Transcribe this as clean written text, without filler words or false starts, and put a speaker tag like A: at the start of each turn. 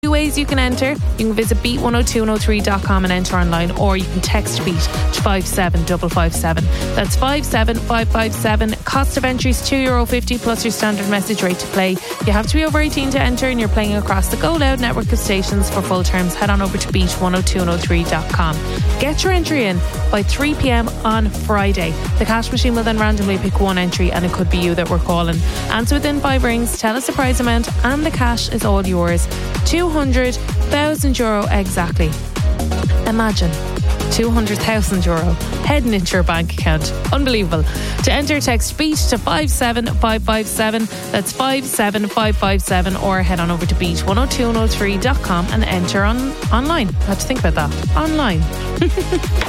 A: Two ways you can enter. You can visit beat102103.com and enter online, or you can text beat to 57557. That's 57557. Cost of entry is €2.50 plus your standard message rate to play. You have to be over 18 to enter, and you're playing across the Go Loud network of stations. For full terms, head on over to beat102103.com. Get your entry in by 3 p.m. on Friday. The cash machine will then randomly pick one entry, and it could be you that we're calling. Answer within 5 rings, tell us the prize amount, and the cash is all yours. €200,000 exactly. Imagine €200,000 heading into your bank account. Unbelievable. To enter, text beat to 57557. That's 57557, or head on over to beat102103.com and enter online. I have to think about that. Online.